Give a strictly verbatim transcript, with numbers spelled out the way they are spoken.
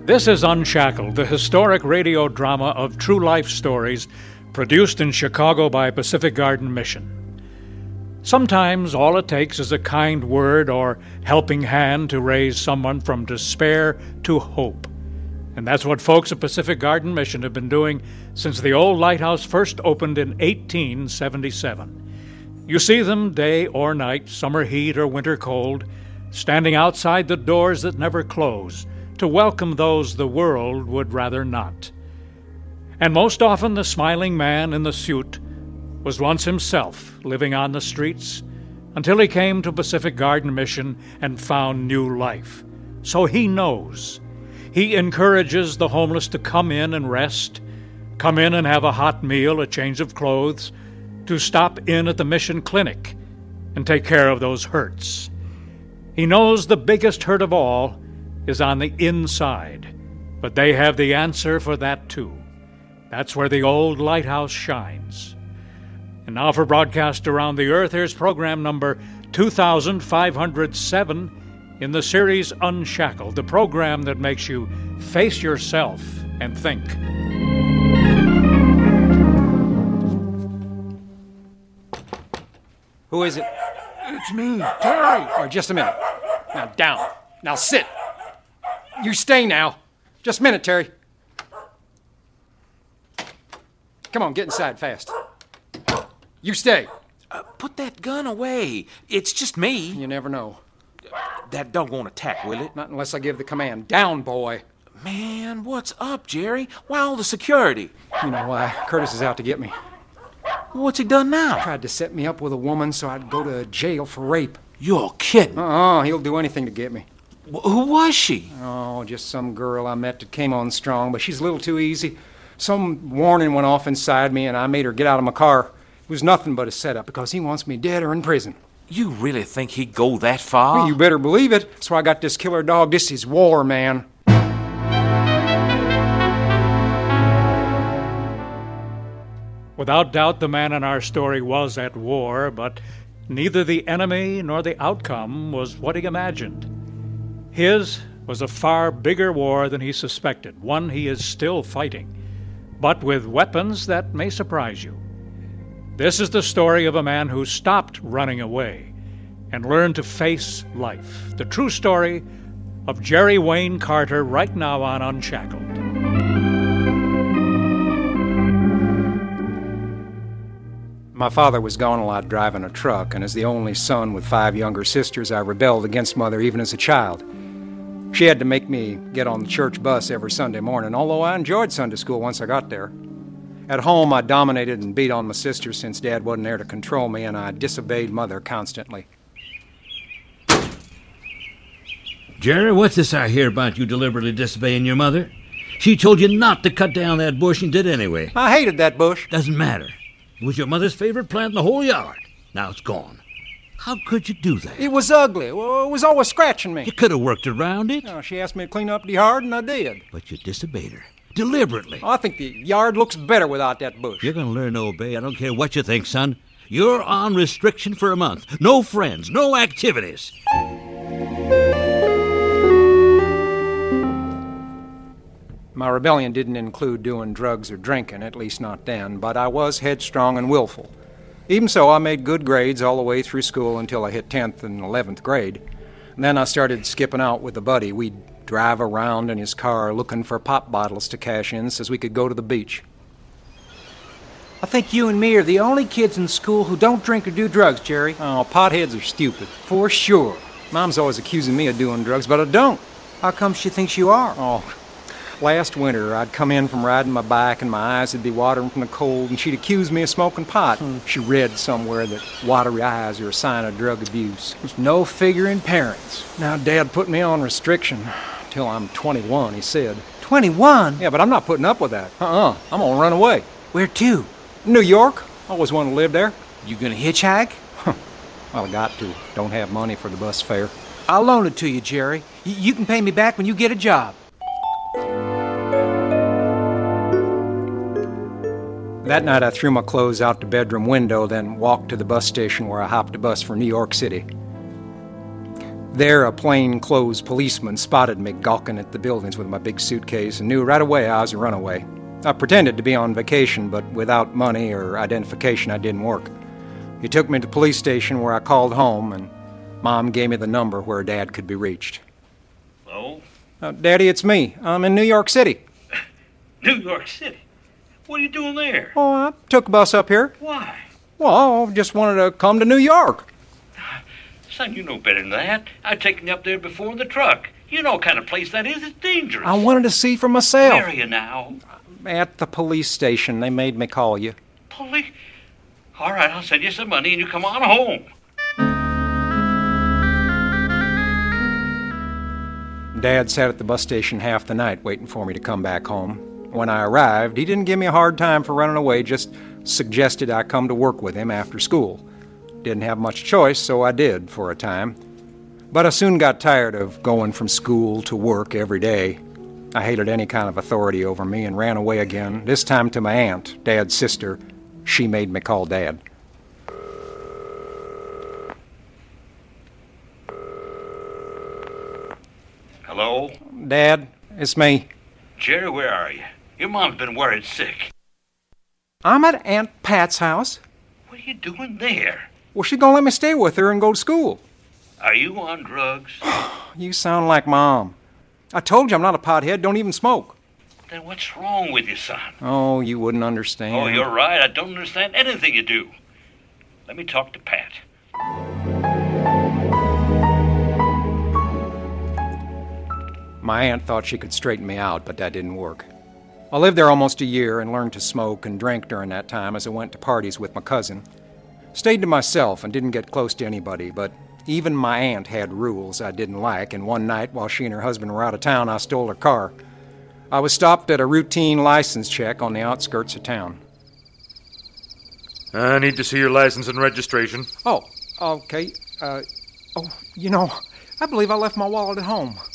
This is Unshackled, the historic radio drama of true life stories produced in Chicago by Pacific Garden Mission. Sometimes all it takes is a kind word or helping hand to raise someone from despair to hope. And that's what folks at Pacific Garden Mission have been doing since the old lighthouse first opened in eighteen seventy-seven. You see them day or night, summer heat or winter cold, standing outside the doors that never close to welcome those the world would rather not. And most often the smiling man in the suit was once himself living on the streets until he came to Pacific Garden Mission and found new life. So he knows. He encourages the homeless to come in and rest, come in and have a hot meal, a change of clothes, to stop in at the mission clinic and take care of those hurts. He knows the biggest hurt of all is on the inside, but they have the answer for that too. That's where the old lighthouse shines. And now for broadcast around the earth, here's program number two thousand five hundred seven in the series Unshackled, the program that makes you face yourself and think. Who is it? It's me, Terry. Oh, just a minute. Now, down. Now, sit. You stay now. Just a minute, Terry. Come on, get inside fast. You stay. Uh, put that gun away. It's just me. You never know. That dog won't attack, will it? Not unless I give the command. Down, boy. Man, what's up, Jerry? Why all the security? You know why. Curtis is out to get me. What's he done now? Tried to set me up with a woman so I'd go to jail for rape. You're kidding. Uh-uh, he'll do anything to get me. W- who was she? Oh, just some girl I met that came on strong, but she's a little too easy. Some warning went off inside me, and I made her get out of my car. It was nothing but a setup, because he wants me dead or in prison. You really think he'd go that far? Well, you better believe it. That's why I got this killer dog. This is war, man. Without doubt, the man in our story was at war, but neither the enemy nor the outcome was what he imagined. His was a far bigger war than he suspected, one he is still fighting, but with weapons that may surprise you. This is the story of a man who stopped running away and learned to face life. The true story of Jerry Wayne Carter right now on Unshackled. My father was gone a lot driving a truck, and as the only son with five younger sisters, I rebelled against Mother even as a child. She had to make me get on the church bus every Sunday morning, although I enjoyed Sunday school once I got there. At home, I dominated and beat on my sisters since Dad wasn't there to control me, and I disobeyed Mother constantly. Jerry, what's this I hear about you deliberately disobeying your mother? She told you not to cut down that bush and did anyway. I hated that bush. Doesn't matter. It was your mother's favorite plant in the whole yard. Now it's gone. How could you do that? It was ugly. Well, it was always scratching me. You could have worked around it. Oh, she asked me to clean up the yard, and I did. But you disobeyed her. Deliberately. Oh, I think the yard looks better without that bush. You're going to learn to obey. I don't care what you think, son. You're on restriction for a month. No friends, no activities. My rebellion didn't include doing drugs or drinking, at least not then, but I was headstrong and willful. Even so, I made good grades all the way through school until I hit tenth and eleventh grade. And then I started skipping out with a buddy. We'd drive around in his car looking for pop bottles to cash in so we could go to the beach. I think you and me are the only kids in school who don't drink or do drugs, Jerry. Oh, potheads are stupid, for sure. Mom's always accusing me of doing drugs, but I don't. How come she thinks you are? Oh, last winter, I'd come in from riding my bike and my eyes would be watering from the cold, and she'd accuse me of smoking pot. Hmm. She read somewhere that watery eyes are a sign of drug abuse. There's no figure in parents. Now, Dad put me on restriction till I'm twenty-one, he said. twenty-one? Yeah, but I'm not putting up with that. Uh-uh. I'm gonna run away. Where to? New York. Always wanted to live there. You gonna hitchhike? Well, I got to. Don't have money for the bus fare. I'll loan it to you, Jerry. Y- you can pay me back when you get a job. That night I threw my clothes out the bedroom window, then walked to the bus station where I hopped a bus for New York City. There, a plainclothes policeman spotted me gawking at the buildings with my big suitcase and knew right away I was a runaway. I pretended to be on vacation, but without money or identification, I didn't work. He took me to the police station where I called home, and Mom gave me the number where Dad could be reached. Hello? Uh, Daddy, it's me. I'm in New York City. New York City? What are you doing there? Oh, I took a bus up here. Why? Well, I just wanted to come to New York. Son, you know better than that. I've taken you up there before in the truck. You know what kind of place that is. It's dangerous. I wanted to see for myself. Where are you now? At the police station. They made me call you. Police? All right, I'll send you some money and you come on home. Dad sat at the bus station half the night waiting for me to come back home. When I arrived, he didn't give me a hard time for running away, just suggested I come to work with him after school. Didn't have much choice, so I did for a time. But I soon got tired of going from school to work every day. I hated any kind of authority over me and ran away again, this time to my aunt, Dad's sister. She made me call Dad. Hello? Dad, it's me. Jerry, where are you? Your mom's been worried sick. I'm at Aunt Pat's house. What are you doing there? Well, she gonna let me stay with her and go to school. Are you on drugs? You sound like Mom. I told you I'm not a pothead, don't even smoke. Then what's wrong with you, son? Oh, you wouldn't understand. Oh, you're right. I don't understand anything you do. Let me talk to Pat. My aunt thought she could straighten me out, but that didn't work. I lived there almost a year and learned to smoke and drink during that time as I went to parties with my cousin. Stayed to myself and didn't get close to anybody, but even my aunt had rules I didn't like, and one night while she and her husband were out of town, I stole her car. I was stopped at a routine license check on the outskirts of town. I need to see your license and registration. Oh, okay. Uh, oh, you know, I believe I left my wallet at home.